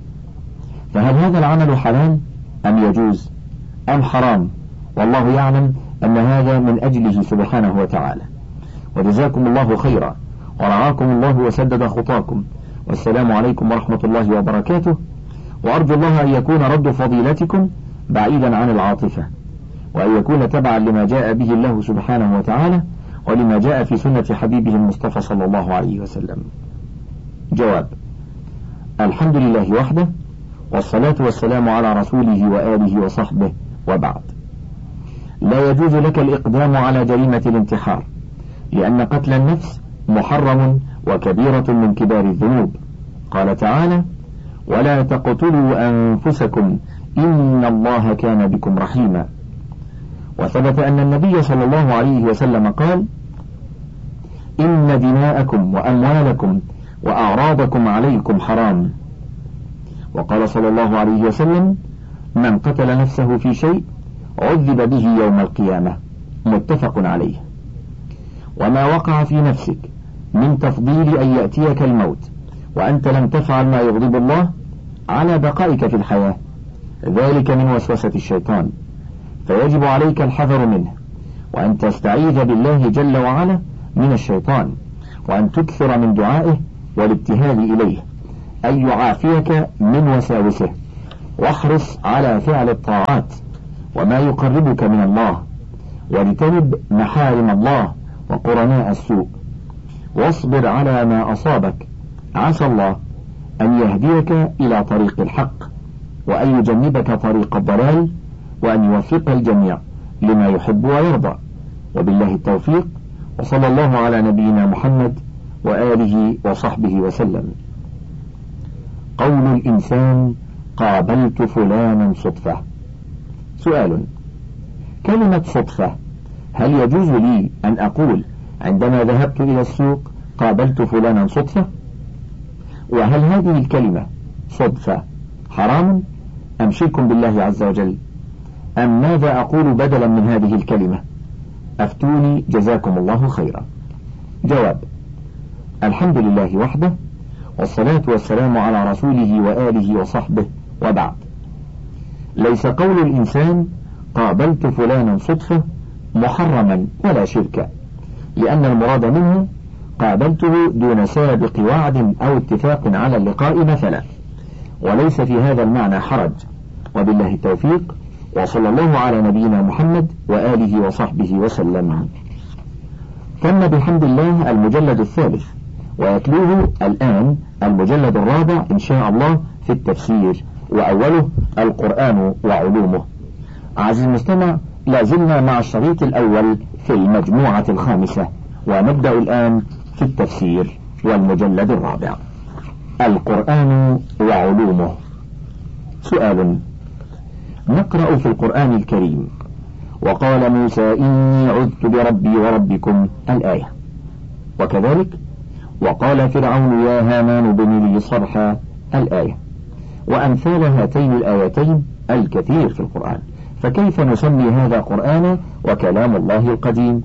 فهل هذا العمل حلال أم يجوز أم حرام؟ والله يعلم أن هذا من أجله سبحانه وتعالى. وجزاكم الله خيرا ورعاكم الله وسدد خطاكم، والسلام عليكم ورحمة الله وبركاته. وأرجو الله أن يكون رد فضيلتكم بعيدا عن العاطفة، وأن يكون تبعا لما جاء به الله سبحانه وتعالى ولما جاء في سنة حبيبه المصطفى صلى الله عليه وسلم. جواب: الحمد لله وحده، والصلاة والسلام على رسوله وآله وصحبه، وبعد. لا يجوز لك الإقدام على جريمة الانتحار، لأن قتل النفس محرم وكبيرة من كبار الذنوب. قال تعالى: ولا تقتلوا أنفسكم إن الله كان بكم رحيما. وثبت أن النبي صلى الله عليه وسلم قال: إن دماءكم وأموالكم وأعراضكم عليكم حرام. وقال صلى الله عليه وسلم: من قتل نفسه في شيء عذب به يوم القيامة. متفق عليه. وما وقع في نفسك من تفضيل أن يأتيك الموت وأنت لم تفعل ما يغضب الله على بقائك في الحياة، ذلك من وسوسة الشيطان، فيجب عليك الحذر منه، وأن تستعيذ بالله جل وعلا من الشيطان، وأن تكثر من دعائه والابتهال إليه أن يعافيك من وساوسه، واحرص على فعل الطاعات وما يقربك من الله، واجتنب محارم الله وقرناء السوء، واصبر على ما أصابك، عسى الله أن يهديك إلى طريق الحق، وأن يجنبك طريق الضلال، وأن يوفق الجميع لما يحب ويرضى. وبالله التوفيق، وصلى الله على نبينا محمد وآله وصحبه وسلم. قول الإنسان: قابلت فلانا صدفة. سؤال: كلمة صدفة هل يجوز لي أن أقول عندما ذهبت إلى السوق قابلت فلانا صدفة؟ وهل هذه الكلمة صدفة حرام أم شرك بالله عز وجل، أم ماذا أقول بدلا من هذه الكلمة؟ أفتوني جزاكم الله خيرا. جواب: الحمد لله وحده، والصلاة والسلام على رسوله وآله وصحبه، وبعد. ليس قول الإنسان قابلت فلانا صدفة محرما ولا شركا، لأن المراد منه قابلته دون سابق وعد أو اتفاق على اللقاء مثلا، وليس في هذا المعنى حرج. وبالله التوفيق، وصلى الله على نبينا محمد وآله وصحبه وسلم. تم بحمد الله المجلد الثالث، ويتلوه الآن المجلد الرابع إن شاء الله في التفسير، وأوله القرآن وعلومه. عزيزي المستمع، لازلنا مع الشريط الأول في المجموعة الخامسة، ونبدأ الآن في التفسير والمجلد الرابع. القرآن وعلومه. سؤال: نقرأ في القرآن الكريم: وقال موسى إني عذت بربي وربكم، الآية، وكذلك وقال فرعون يا هامان ابن لي صرحا، الآية، وأمثال هاتين الآيتين الكثير في القرآن، فكيف نسمي هذا قرآنا وكلام الله القديم؟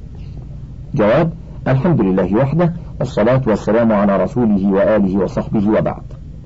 جواب: الحمد لله وحده، والصلاة والسلام على رسوله وآله وصحبه، وبعد.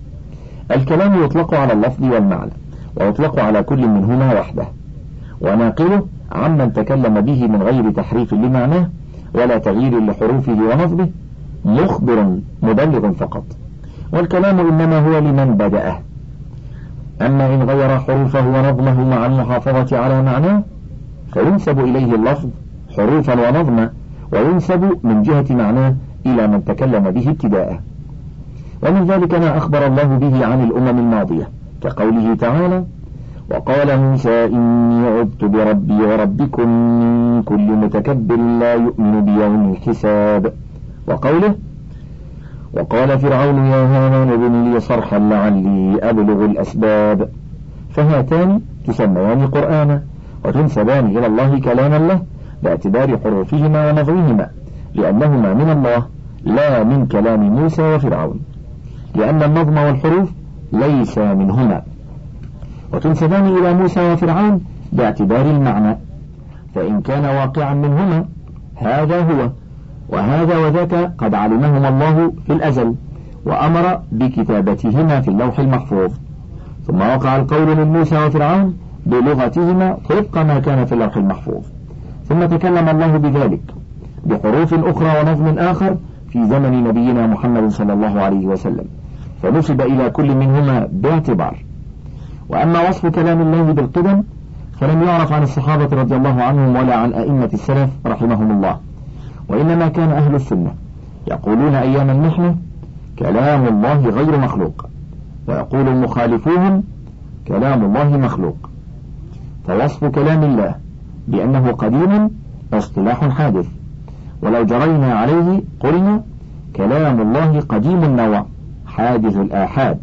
الكلام يطلق على اللفظ والمعنى، ويطلق على كل منهما وحده، وناقله عمن تكلم به من غير تحريف لمعناه ولا تغيير لحروفه ونظمه، مخبر مبلغ فقط، والكلام إنما هو لمن بدأه. أما إن غير حروفه ونظمه مع المحافظة على معناه فينسب إليه اللفظ حروفا ونظما، وينسب من جهة معناه إلى من تكلم به ابتداء. ومن ذلك ما أخبر الله به عن الأمم الماضية، كقوله تعالى: وقال موسى إني عذت بربي وربكم من كل متكبر لا يؤمن بيوم الحساب، وقوله: وقال فرعون يا هامان ابن لي صرحا لعلي أبلغ الأسباب. فهاتان تسميان قرآنا، وتنسبان إلى الله كلاما له باعتبار حروفهما ونظمهما، لأنهما من الله لا من كلام موسى وفرعون، لأن النظم والحروف ليس منهما. وتنسبان إلى موسى وفرعون باعتبار المعنى، فإن كان واقعا منهما هذا هو، وهذا وذاك قد علمهما الله في الأزل، وأمر بكتابتهما في اللوح المحفوظ، ثم وقع القول من موسى وفرعون بلغتهما طبق ما كان في اللوح المحفوظ، ثم تكلم الله بذلك بحروف أخرى ونظم آخر في زمن نبينا محمد صلى الله عليه وسلم، فنسب إلى كل منهما باعتبار. وأما وصف كلام الله بالقدم فلم يعرف عن الصحابة رضي الله عنهم ولا عن أئمة السلف رحمهم الله، وإنما كان أهل السنة يقولون أيام المحنة كلام الله غير مخلوق، ويقول مخالفوهم كلام الله مخلوق. فوصف كلام الله بأنه قديم اصطلاح حادث، ولو جرينا عليه قلنا كلام الله قديم النوع حادث الآحاد،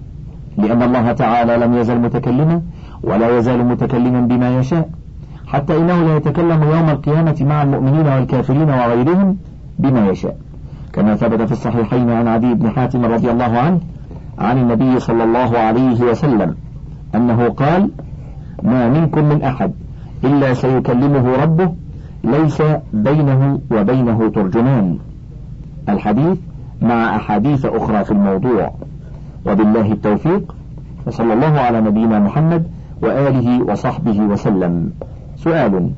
لأن الله تعالى لم يزل متكلما ولا يزال متكلما بما يشاء، حتى إنه لا يتكلم يوم القيامة مع المؤمنين والكافرين وغيرهم بما يشاء، كما ثبت في الصحيحين عن عدي بن حاتم رضي الله عنه عن النبي صلى الله عليه وسلم أنه قال: ما منكم من أحد إلا سيكلمه ربه ليس بينه وبينه ترجمان. الحديث مع أحاديث أخرى في الموضوع. وبالله التوفيق، وصلى الله على نبينا محمد وآله وصحبه وسلم. سؤال: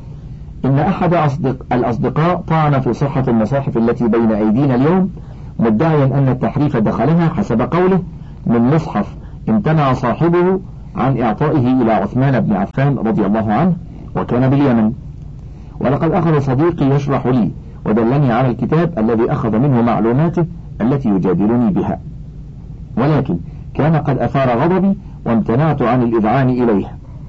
إن أحد أصدق الأصدقاء طعن في صحة المصاحف التي بين أيدينا اليوم، مدعيا أن التحريف دخلها حسب قوله من مصحف امتنع صاحبه عن إعطائه إلى عثمان بن عفان رضي الله عنه وكان باليمن. ولقد أخذ صديقي يشرح لي ودلني على الكتاب الذي أخذ منه معلوماته التي يجادلني بها، ولكن كان قد أثار غضبي وامتنعت عن الإذعان إليه،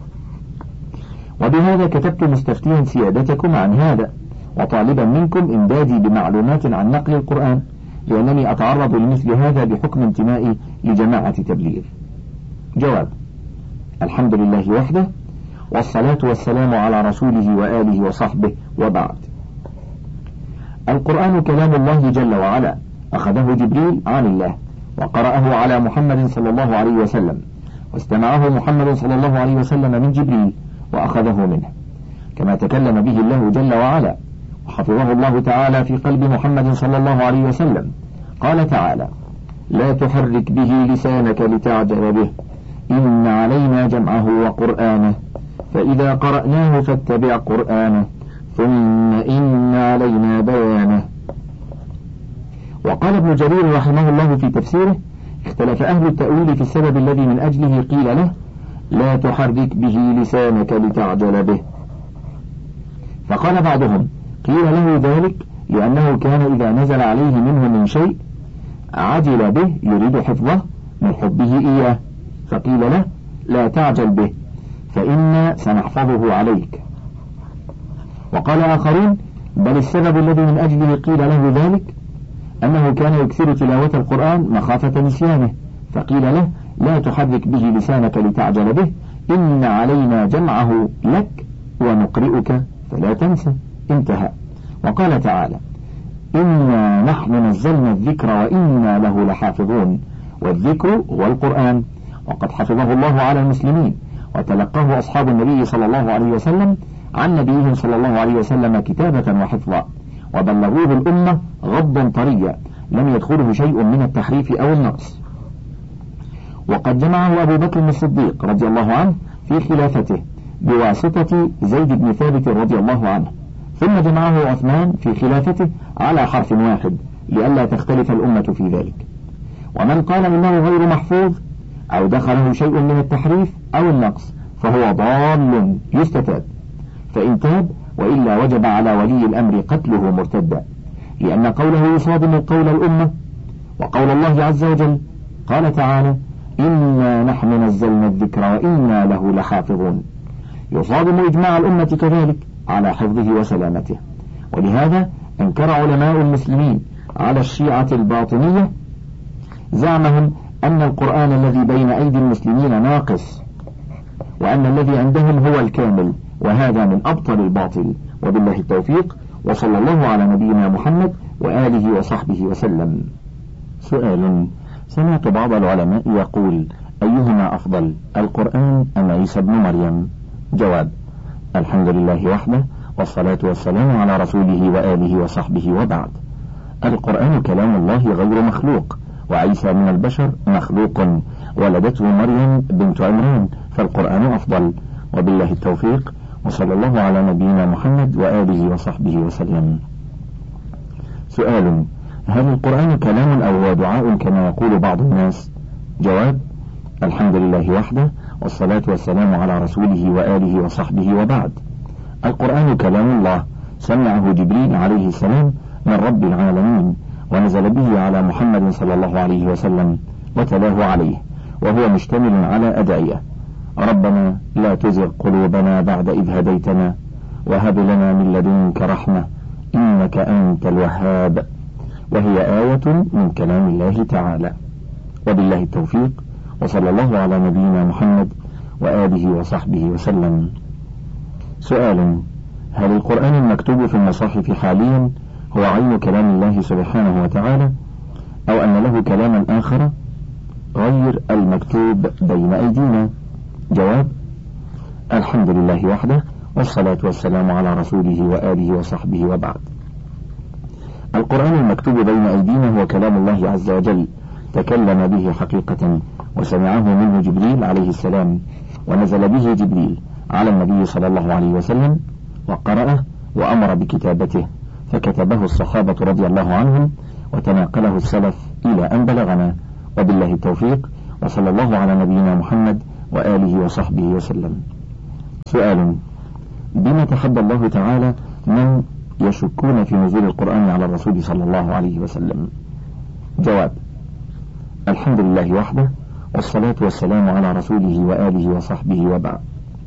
وبهذا كتبت مستفتيا سيادتكم عن هذا وطالبا منكم إمدادي بمعلومات عن نقل القرآن، لأنني أتعرض لمثل هذا بحكم انتمائي لجماعة تبليغ. جواب: الحمد لله وحده، والصلاة والسلام على رسوله وآله وصحبه، وبعد. القرآن كلام الله جل وعلا، أخذه جبريل عن الله وقرأه على محمد صلى الله عليه وسلم، واستمعه محمد صلى الله عليه وسلم من جبريل وأخذه منه، كما تكلم به الله جل وعلا وحفظه الله تعالى في قلب محمد صلى الله عليه وسلم. قال تعالى: لا تحرك به لسانك لتعجل به، إن علينا جمعه وقرآنه، فإذا قرأناه فاتبع قرآنه، ثم إن علينا بيانه. وقال ابن جرير رحمه الله في تفسيره: اختلف أهل التأويل في السبب الذي من أجله قيل له لا تحرك به لسانك لتعجل به، فقال بعضهم: قيل له ذلك لأنه كان إذا نزل عليه منه من شيء عجل به يريد حفظه من حبه إياه، فقيل له لا تعجل به فإنا سنحفظه عليك. وقال آخرون: بل السبب الذي من أجله قيل له ذلك أنه كان يكثر تلاوة القرآن مخافة نسيانه، فقيل له لا تحرك به لسانك لتعجل به، إن علينا جمعه لك ونقرئك فلا تنسى. انتهى. وقال تعالى: إنا نحن نزلنا الذكر وإنا له لحافظون، والذكر هو القرآن، وقد حفظه الله على المسلمين، وتلقاه أصحاب النبي صلى الله عليه وسلم عن نبيهم صلى الله عليه وسلم كتابة وحفظا، وبلغوه الأمة غضا طريا لم يدخله شيء من التحريف أو النقص. وقد جمعه أبو بكر الصديق رضي الله عنه في خلافته بواسطة زيد بن ثابت رضي الله عنه، ثم جمعه عثمان في خلافته على حرف واحد لئلا تختلف الأمة في ذلك. ومن قال إنه غير محفوظ أو دخله شيء من التحريف أو النقص فهو ضال يستتاب، فإن تاب وإلا وجب على ولي الأمر قتله مرتدا، لأن قوله يصادم قول الأمة وقول الله عز وجل. قال تعالى: إنا نحن نزلنا الذكر وإنا له لحافظون، يصادم إجماع الأمة كذلك على حفظه وسلامته. ولهذا أنكر علماء المسلمين على الشيعة الباطنية زعمهم أن القرآن الذي بين أيدي المسلمين ناقص، وأن الذي عندهم هو الكامل، وهذا من أبطل الباطل. وبالله التوفيق، وصلى الله على نبينا محمد وآله وصحبه وسلم. سؤال: سمعت بعض العلماء يقول: أيهما أفضل، القرآن أم عيسى ابن مريم؟ جواب: الحمد لله وحده، والصلاة والسلام على رسوله وآله وصحبه، وبعد. القرآن كلام الله غير مخلوق، وعيسى من البشر مخلوق، ولدته مريم بنت عمران، فالقرآن أفضل. وبالله التوفيق، وصلى الله على نبينا محمد وآله وصحبه وسلم. سؤال: هل القرآن كلام أو هو دعاء كما يقول بعض الناس؟ جواب: الحمد لله وحده، والصلاة والسلام على رسوله وآله وصحبه، وبعد. القرآن كلام الله، سمعه جبريل عليه السلام من رب العالمين، ونزل به على محمد صلى الله عليه وسلم وتلاه عليه، وهو مشتمل على أدعية: ربنا لا تزغ قلوبنا بعد إذ هديتنا، وهب لنا من لدنك رحمة إنك أنت الوهاب، وهي آية من كلام الله تعالى. وبالله التوفيق، وصلى الله على نبينا محمد وآله وصحبه وسلم. سؤال: هل القرآن المكتوب في المصاحف حاليا هو عين كلام الله سبحانه وتعالى، أو أن له كلاما آخر غير المكتوب بين أيدينا؟ جواب: الحمد لله وحده، والصلاة والسلام على رسوله وآله وصحبه، وبعد. القرآن المكتوب بين أيدينا هو كلام الله عز وجل، تكلم به حقيقة، وسمعه منه جبريل عليه السلام، ونزل به جبريل على النبي صلى الله عليه وسلم، وقرأه وأمر بكتابته، فكتبه الصحابة رضي الله عنهم، وتناقله السلف إلى أن بلغنا. وبالله التوفيق، وصلى الله على نبينا محمد وآله وصحبه وسلم. سؤال: بما تحدى الله تعالى من يشكون في نزول القرآن على الرسول صلى الله عليه وسلم؟ جواب: الحمد لله وحده، والصلاة والسلام على رسوله وآله وصحبه وبعد.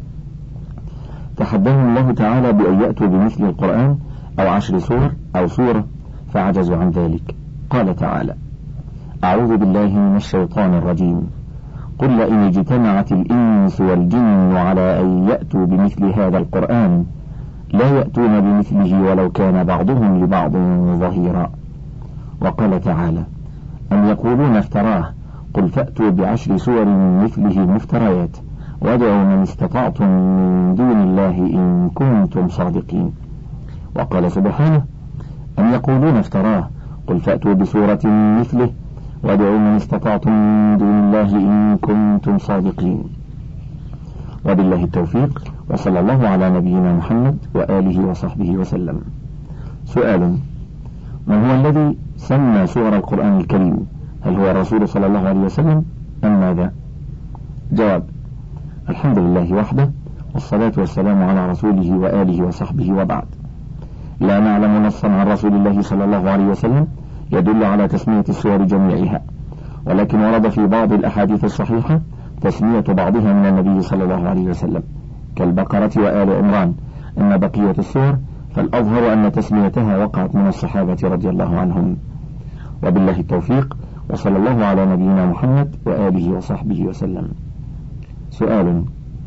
تحداهم الله تعالى بأن يأتوا بمثل القرآن أو عشر سور أو سورة فعجزوا عن ذلك. قال تعالى: أعوذ بالله من الشيطان الرجيم: قل لئن اجتمعت الإنس والجن على أن يأتوا بمثل هذا القرآن لا يأتون بمثله ولو كان بعضهم لبعض ظهيرا. وقال تعالى: أم يقولون افتراه قل فأتوا بعشر سور مثله مفتريات وادعوا من استطعتم من دون الله إن كنتم صادقين. وقال سبحانه: أم يقولون افتراه قل فأتوا بسورة مثله وادعوا من استطعتم من دون الله إن كنتم صادقين. وبالله التوفيق، وصلى الله على نبينا محمد وآله وصحبه وسلم. سؤال: من هو الذي سمى سور القرآن الكريم؟ هل هو الرسول صلى الله عليه وسلم أم ماذا؟ جواب: الحمد لله وحده، والصلاة والسلام على رسوله وآله وصحبه وبعد. لا نعلم نصا عن رسول الله صلى الله عليه وسلم يدل على تسمية السور جميعها، ولكن ورد في بعض الأحاديث الصحيحة تسمية بعضها من النبي صلى الله عليه وسلم كالبقرة وآل عمران. أما بقية السور فالأظهر أن تسميتها وقعت من الصحابة رضي الله عنهم. وبالله التوفيق، وصلى الله على نبينا محمد وآله وصحبه وسلم. سؤال: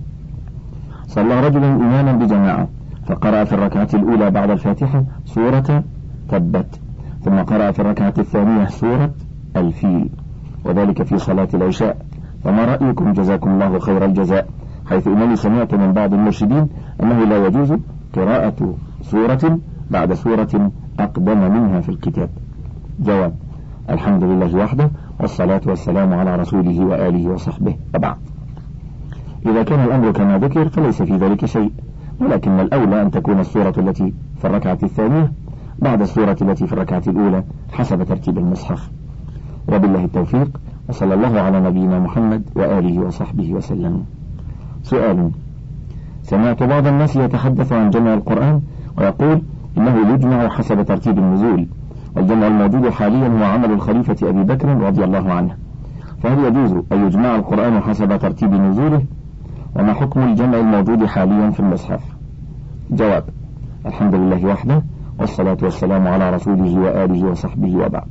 صلى رجل إماما بجماعة فقرأ في الركعة الأولى بعد الفاتحة سورة تبت، ثم قرأ في الركعة الثانية سورة الفيل، وذلك في صلاة العشاء، فما رأيكم جزاكم الله خير الجزاء؟ حيث أنني سمعت من بعض المرشدين أنه لا يجوز قراءة سورة بعد سورة أقدم منها في الكتاب. جواب: الحمد لله وحده، والصلاة والسلام على رسوله وآله وصحبه وبعد. إذا كان الأمر كما ذكر فليس في ذلك شيء، ولكن الأولى أن تكون السورة التي في الركعة الثانية بعد السورة التي في الركعة الأولى حسب ترتيب المصحف. وبالله التوفيق، وصلى الله على نبينا محمد وآله وصحبه وسلم. سؤال: سمعت بعض الناس يتحدث عن جمع القرآن ويقول إنه يجمع حسب ترتيب النزول، والجمع الموجود حاليا هو عمل الخليفة أبي بكر رضي الله عنه، فهل يجوز أن يجمع القرآن حسب ترتيب نزوله؟ وما حكم الجمع الموجود حاليا في المصحف؟ جواب: الحمد لله وحده، والصلاة والسلام على رسوله وآله وصحبه وبعد.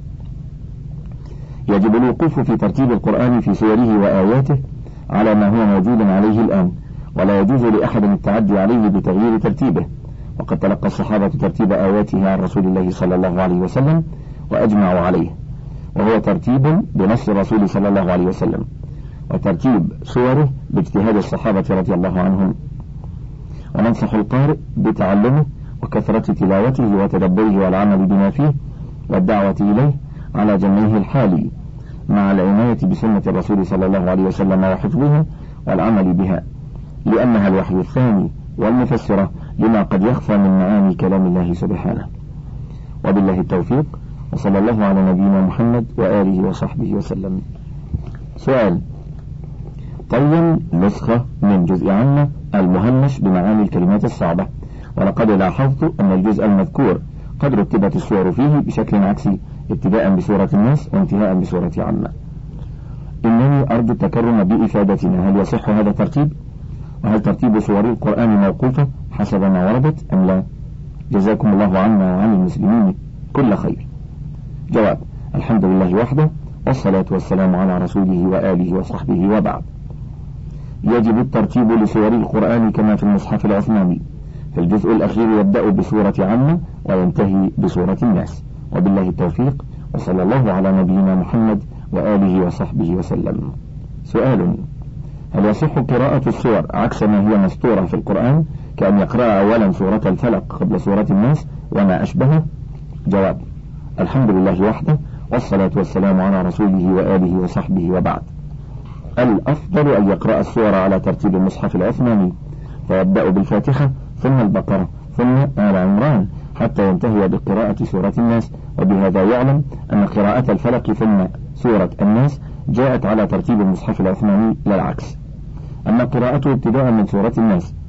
يجب الوقوف في ترتيب القرآن في سوره وآياته على ما هو موجود عليه الآن، ولا يجوز لأحد التعدي عليه بتغيير ترتيبه، وقد تلقى الصحابة ترتيب آياته عن رسول الله صلى الله عليه وسلم وأجمعوا عليه، وهو ترتيب بنص الرسول صلى الله عليه وسلم، وترتيب سوره باجتهاد الصحابة رضي الله عنهم. وننصح القارئ بتعلمه وكثرة تلاوته وتدبره والعمل بما فيه والدعوة إليه على جمعه الحالي، مع العناية بسنة الرسول صلى الله عليه وسلم وحفظها والعمل بها، لأنها الوحي الثاني والمفسرة لما قد يخفى من معاني كلام الله سبحانه. وبالله التوفيق، وصلى الله على نبينا محمد وآله وصحبه وسلم. سؤال: طيب نسخة من جزء عامة المهمش بمعاني الكلمات الصعبة، ولقد لاحظت أن الجزء المذكور قد رتبت السور فيه بشكل عكسي، ابتداء بسورة الناس وانتهاء بسورة عامة. إنني أرجو التكرم بإفادتنا، هل يصح هذا الترتيب؟ وهل ترتيب سور القرآن موقوفة حسب ما وردت أم لا؟ جزاكم الله عنا وعن المسلمين كل خير. جواب: الحمد لله وحده، والصلاة والسلام على رسوله وآله وصحبه وبعد. يجب الترتيب لسور القرآن كما في المصحف العثماني، في الجزء الأخير يبدأ بسورة عامة وينتهي بسورة الناس. وبالله التوفيق، وصلى الله على نبينا محمد وآله وصحبه وسلم. سؤال: هل يصح قراءة السور عكس ما هي مسطورة في القرآن، كأن يقرأ أولا سورة الفلق قبل سورة الناس وما أشبهه؟ جواب: الحمد لله وحده، والصلاة والسلام على رسوله وآله وصحبه وبعد. الأفضل أن يقرأ السور على ترتيب المصحف العثماني، فيبدأ بالفاتحة ثم البقرة ثم آل عمران حتى ينتهي بقراءة سورة الناس، وبهذا يعلم أن قراءة الفلق ثم سورة الناس جاءت على ترتيب المصحف العثماني لا العكس. أما قراءته ابتداء من سورة الناس